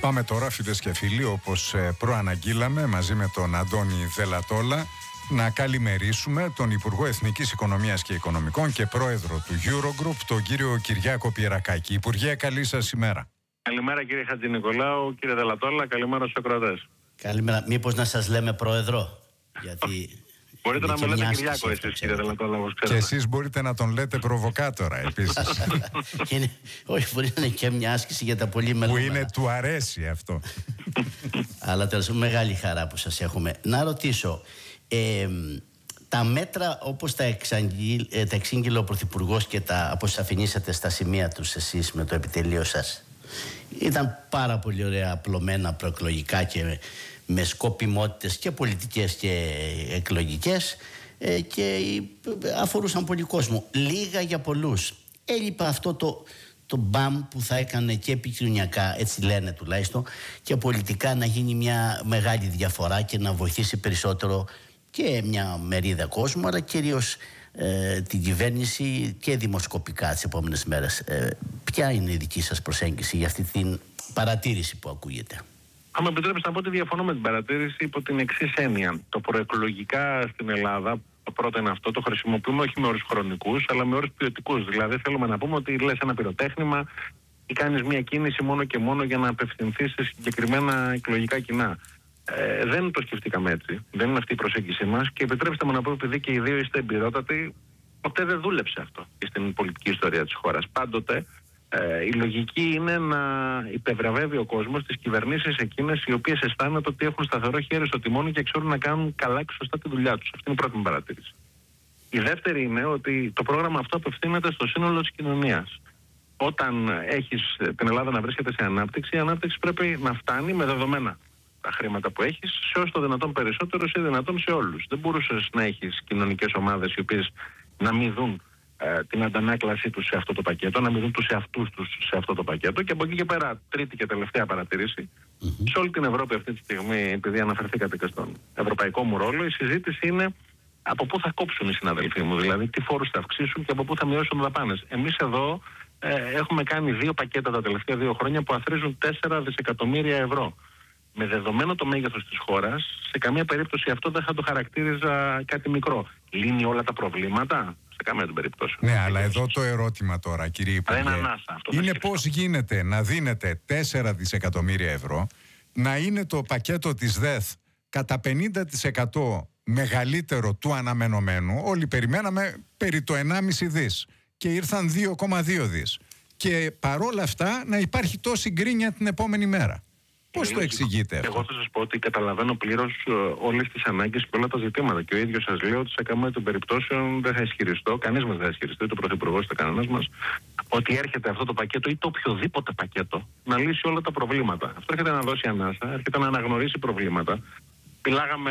Πάμε τώρα, φίλες και φίλοι, όπως προαναγγείλαμε μαζί με τον Αντώνη Δελατόλα, να καλημερίσουμε τον Υπουργό Εθνικής Οικονομίας και Οικονομικών και Πρόεδρο του Eurogroup, τον κύριο Κυριάκο Πιερακάκη. Υπουργέ, καλή σας ημέρα. Καλημέρα κύριε Χατζηνικολάου, κύριε Δελατόλα, καλημέρα στους ακροατές. Καλημέρα. Μήπως να σας λέμε Πρόεδρο, γιατί... Μπορείτε να με λέτε Κυριάκο εσείς, κύριε Δελατόλα, όπως ξέρετε. Και εσείς μπορείτε να τον λέτε προβοκάτορα επίσης. Όχι, μπορεί να είναι και μια άσκηση για τα πολύ μελωμένα. Που είναι, του αρέσει αυτό. Αλλά τέλος, μεγάλη χαρά που σας έχουμε. Να ρωτήσω, τα μέτρα όπως τα εξήγηλε ο Πρωθυπουργός και τα αποσαφηνίσατε στα σημεία τους εσείς με το επιτελείο σας, ήταν πάρα πολύ ωραία, απλωμένα, προεκλογικά και με σκοπιμότητες και πολιτικές και εκλογικές, και αφορούσαν πολύ κόσμο. Λίγα για πολλούς. Έλειπε αυτό το μπαμ που θα έκανε και επικοινωνιακά, έτσι λένε τουλάχιστον, και πολιτικά να γίνει μια μεγάλη διαφορά και να βοηθήσει περισσότερο και μια μερίδα κόσμου, αλλά κυρίως την κυβέρνηση και δημοσκοπικά τις επόμενες μέρες. Ποια είναι η δική σας προσέγγιση για αυτή την παρατήρηση που ακούγεται? Αν με επιτρέπετε να πω ότι διαφωνώ με την παρατήρηση υπό την εξής έννοια. Το προεκλογικά στην Ελλάδα, το πρώτο είναι αυτό, το χρησιμοποιούμε όχι με όρους χρονικούς, αλλά με όρους ποιοτικούς. Δηλαδή θέλουμε να πούμε ότι λες ένα πυροτέχνημα ή κάνεις μια κίνηση μόνο και μόνο για να απευθυνθείς σε συγκεκριμένα εκλογικά κοινά. Δεν το σκεφτήκαμε έτσι. Δεν είναι αυτή η προσέγγιση μας. Και επιτρέψτε μου να πω, επειδή και οι δύο είστε εμπειρότατοι, ποτέ δεν δούλεψε αυτό και στην πολιτική ιστορία της χώρας. Πάντοτε η λογική είναι να υπευραβεύει ο κόσμος τις κυβερνήσεις εκείνες οι οποίες αισθάνονται ότι έχουν σταθερό χέρι στο τιμόνι και ξέρουν να κάνουν καλά και σωστά τη δουλειά τους. Αυτή είναι η πρώτη μου παρατήρηση. Η δεύτερη είναι ότι το πρόγραμμα αυτό απευθύνεται στο σύνολο της κοινωνίας. Όταν έχεις την Ελλάδα να βρίσκεται σε ανάπτυξη, η ανάπτυξη πρέπει να φτάνει με δεδομένα τα χρήματα που έχεις σε όσο το δυνατόν περισσότερο ή δυνατόν σε όλους. Δεν μπορούσες να έχεις κοινωνικές ομάδες οι οποίες να μην δουν την αντανάκλασή τους σε αυτό το πακέτο, να μην δουν τους εαυτούς τους σε αυτό το πακέτο. Και από εκεί και πέρα, τρίτη και τελευταία παρατήρηση, σε όλη την Ευρώπη αυτή τη στιγμή, επειδή αναφερθήκατε και στον ευρωπαϊκό μου ρόλο, η συζήτηση είναι από πού θα κόψουν οι συναδελφοί μου, δηλαδή τι φόρους θα αυξήσουν και από πού θα μειώσουν δαπάνες. Εμείς εδώ έχουμε κάνει 2 πακέτα τα τελευταία 2 χρόνια που αθροίζουν 4 δισεκατομμύρια ευρώ. Με δεδομένο το μέγεθος της χώρας, σε καμία περίπτωση αυτό δεν θα το χαρακτήριζα κάτι μικρό. Λύνει όλα τα προβλήματα? Σε καμία περίπτωση. Ναι, αλλά εδώ το ερώτημα τώρα, κύριε Υπουργέ, είναι πώς γίνεται να δίνετε 4 δισεκατομμύρια ευρώ, να είναι το πακέτο της ΔΕΘ κατά 50% μεγαλύτερο του αναμενωμένου. Όλοι περιμέναμε περί το 1,5 δις και ήρθαν 2,2 δις. Και παρόλα αυτά να υπάρχει τόση γκρίνια την επόμενη μέρα. Πώς το εξηγείτε αυτό? Εγώ θα σας πω ότι καταλαβαίνω πλήρως όλες τις ανάγκες και όλα τα ζητήματα. Και ο ίδιος σας λέω ότι σε καμία των περιπτώσεων δεν θα ισχυριστώ, κανείς μας δεν θα ισχυριστεί, ούτε ο Πρωθυπουργός ούτε κανένας μας, ότι έρχεται αυτό το πακέτο ή το οποιοδήποτε πακέτο να λύσει όλα τα προβλήματα. Αυτό έρχεται να δώσει ανάσα, έρχεται να αναγνωρίσει προβλήματα. Μιλάγαμε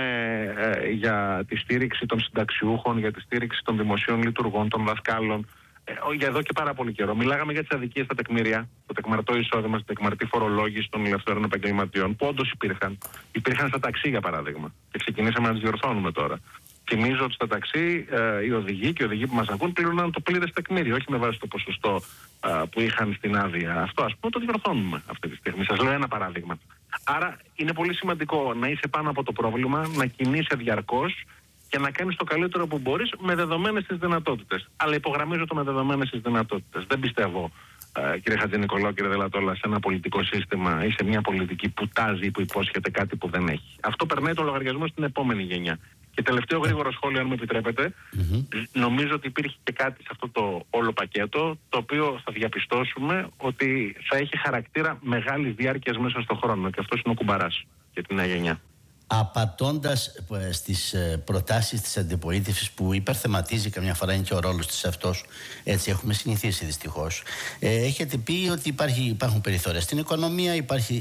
για τη στήριξη των συνταξιούχων, για τη στήριξη των δημοσίων λειτουργών, των δασκάλων. Για εδώ και πάρα πολύ καιρό. Μιλάγαμε για τις αδικίες στα τεκμήρια, το τεκμαρτό εισόδημα, την τεκμαρτή φορολόγηση των ελευθερών επαγγελματιών, που όντως υπήρχαν. Υπήρχαν στα ταξί, για παράδειγμα. Και ξεκινήσαμε να τις διορθώνουμε τώρα. Θυμίζω ότι στα ταξί οι οδηγοί και οι οδηγοί που μας ακούν πλήρωναν το πλήρες τεκμήριο, όχι με βάση το ποσοστό που είχαν στην άδεια. Αυτό, ας πούμε, το διορθώνουμε αυτή τη στιγμή. Σας λέω ένα παράδειγμα. Άρα είναι πολύ σημαντικό να είσαι πάνω από το πρόβλημα, να κινείσαι διαρκώς και να κάνεις το καλύτερο που μπορείς με δεδομένες τις δυνατότητες. Αλλά υπογραμμίζω το με δεδομένες τις δυνατότητες. Δεν πιστεύω, κύριε Χατζηνικολάου, κύριε Δελατόλα, σε ένα πολιτικό σύστημα ή σε μια πολιτική που τάζει ή που υπόσχεται κάτι που δεν έχει. Αυτό περνάει το λογαριασμό στην επόμενη γενιά. Και τελευταίο γρήγορο σχόλιο, αν μου επιτρέπετε, νομίζω ότι υπήρχε και κάτι σε αυτό το όλο πακέτο, το οποίο θα διαπιστώσουμε ότι θα έχει χαρακτήρα μεγάλης διάρκειας μέσα στον χρόνο. Και αυτός είναι ο κουμπαράς για την νέα γενιά. Απατώντας στις προτάσεις της αντιπολίτευσης που υπερθεματίζει καμιά φορά, είναι και ο ρόλος της αυτός, έτσι έχουμε συνηθίσει δυστυχώς, έχετε πει ότι υπάρχουν περιθώρια στην οικονομία, υπάρχει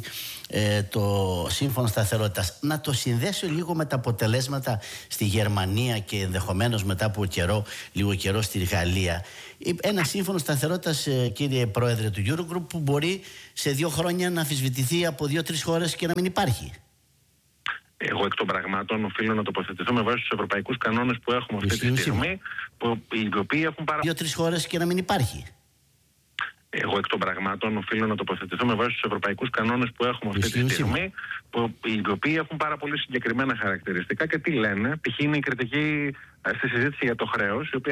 το σύμφωνο σταθερότητας. Να το συνδέσω λίγο με τα αποτελέσματα στη Γερμανία και ενδεχομένως μετά από λίγο καιρό στη Γαλλία. Ένα σύμφωνο σταθερότητας, κύριε Πρόεδρε του Eurogroup, που μπορεί σε 2 χρόνια να αμφισβητηθεί από 2-3 χώρες και να μην υπάρχει. Εγώ εκ των πραγμάτων οφείλω να τοποθετηθώ με βάση τους ευρωπαϊκούς κανόνες που έχουμε αυτή τη στιγμή, οι οποίοι έχουν 2-3 χώρες και να μην υπάρχει. Εγώ εκ των πραγμάτων οφείλω να τοποθετηθώ με βάση τους ευρωπαϊκούς κανόνες που έχουμε αυτή τη στιγμή, οι οποίοι έχουν πάρα πολύ συγκεκριμένα χαρακτηριστικά και τι λένε. Π.χ. είναι η κριτική στη συζήτηση για το χρέος, η οποία